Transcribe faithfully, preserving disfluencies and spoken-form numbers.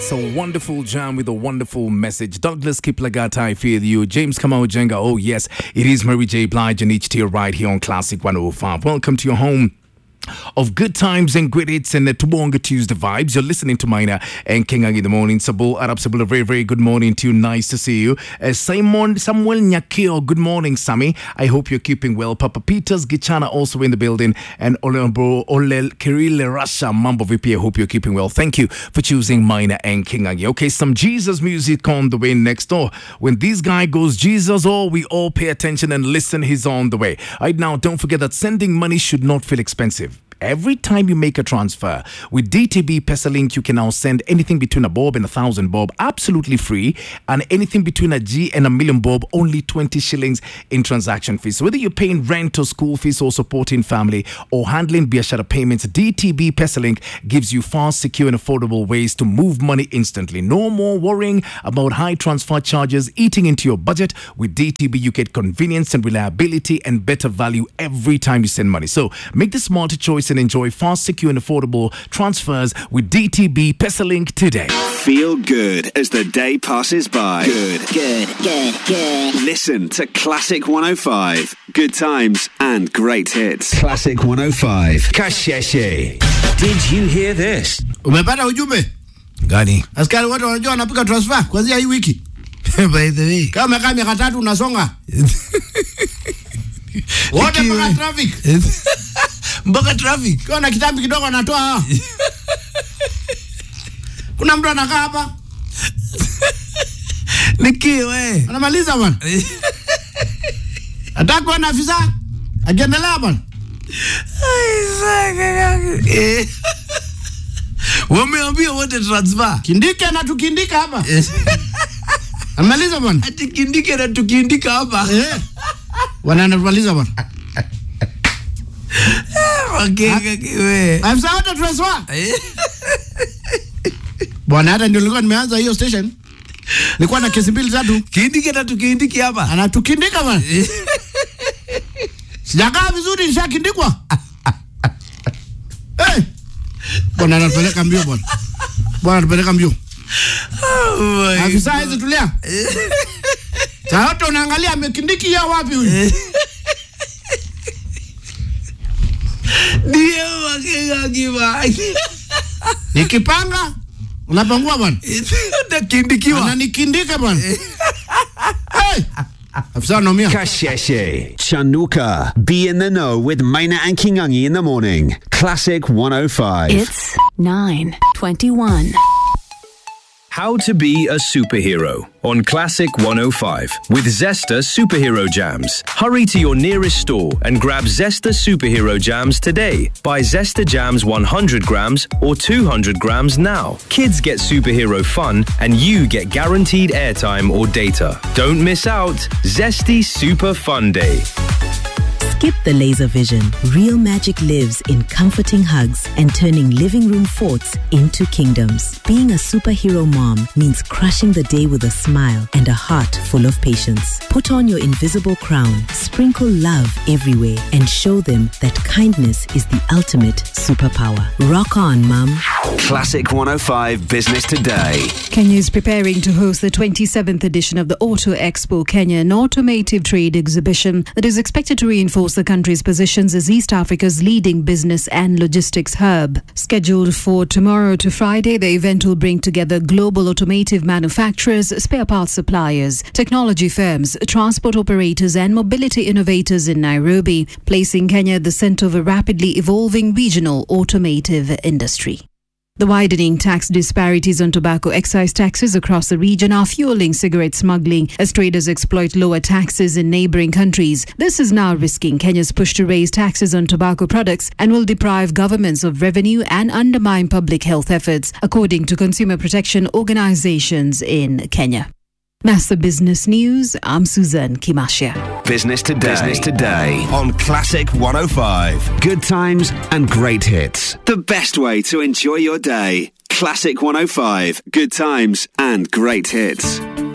yes, a wonderful jam with a wonderful message. Douglas Kiplagat, I feel you. James Kamau Jenga, oh yes, it is Mary J. Blige and each tier right here on Classic one oh five. Welcome to your home of good times and great hits and the Tubonga Tuesday vibes. You're listening to Mina and Kingang in the morning. Sabul Arab Sabul, a very, very good morning to you. Nice to see you. Uh, Simon Samuel Nyakio, good morning, Sammy. I hope you're keeping well. Papa Peters Gichana also in the building. And Olebro Olel Kiril Rasha Mambo V P. I hope you're keeping well. Thank you for choosing Mina and Kingang. Okay, some Jesus music on the way next door. When this guy goes Jesus, oh, we all pay attention and listen. He's on the way. Right now, don't forget that sending money should not feel expensive. Every time you make a transfer with D T B Pesalink, you can now send anything between a bob and a thousand bob absolutely free, and anything between a G and a million bob only twenty shillings in transaction fees. So whether you're paying rent or school fees or supporting family or handling biashara payments, D T B Pesalink gives you fast, secure and affordable ways to move money instantly. No more worrying about high transfer charges eating into your budget. With D T B, you get convenience and reliability and better value every time you send money. So make the smarter choice and enjoy fast, secure and affordable transfers with D T B Pesalink today. Feel good as the day passes by. Good. Good, good, good. Listen to Classic one oh five. Good times and great hits. Classic one oh five. Kasheshe. Did you hear this? Umepata ujumbe? Gani? Askari wote wanajua wanapiga transfer kuanzia hii wiki. By the way. Kama kama miaka tatu unasonga. Wote mpaka traffic. Mpaka traffic. Kwa na kitambi kidogo anatoa. Kuna mtu anakaa hapa. Niki we. Anamaliza bwana. Atakuwa na afisa. Akiendelea bwana. Wameambia wote transfer. Kindike na tukindika hapa. Anamaliza bwana. Ati kindike na tukindika hapa. Eh. Wananamaliza bwana. Okay, kiwe. Afisa wote transfer. Bwana hata ndio nilikuwa nimeanza hiyo station. Nilikuwa na kesi mbili tatu. Kindike na tukindiki hapa. Anatukindika bwana. Sijakaa vizuri nishakindikwa. Eh. Bwana anapeleka mbio bwana. Bwana anapeleka mbio. Oh my. Afisa hizi tulia. Sasa unaangalia amekindiki ya wapi huyu? Ndiye wakenga kiba. Nikipanga unapangua bwana. Unakindikiwa. Ananikindika bwana. Hey! Afisa nomia. Kasheshe. Chanuka. Be in the know with Maina and Kingangi in the morning. Classic one oh five. It's nine twenty-one. How to be a superhero on Classic one oh five with Zesta Superhero Jams. Hurry to your nearest store and grab Zesta Superhero Jams today. Buy Zesta Jams one hundred grams or two hundred grams now. Kids get superhero fun and you get guaranteed airtime or data. Don't miss out. Zesty Super Fun Day. Skip the laser vision. Real magic lives in comforting hugs and turning living room forts into kingdoms. Being a superhero mom means crushing the day with a smile and a heart full of patience. Put on your invisible crown, sprinkle love everywhere, and show them that kindness is the ultimate superpower. Rock on, Mom. Classic one oh five Business Today. Kenya is preparing to host the twenty-seventh edition of the Auto Expo Kenya, an automotive trade exhibition that is expected to reinforce the country's positions as East Africa's leading business and logistics hub. Scheduled for tomorrow to Friday, the event will bring together global automotive manufacturers, spare parts suppliers, technology firms, transport operators and mobility innovators in Nairobi, placing Kenya at the center of a rapidly evolving regional automotive industry. The widening tax disparities on tobacco excise taxes across the region are fueling cigarette smuggling as traders exploit lower taxes in neighbouring countries. This is now risking Kenya's push to raise taxes on tobacco products and will deprive governments of revenue and undermine public health efforts, according to consumer protection organisations in Kenya. That's the business news. I'm Suzanne Kimashia. Business Today. Business Today on Classic one oh five. Good times and great hits. The best way to enjoy your day. Classic one oh five. Good times and great hits.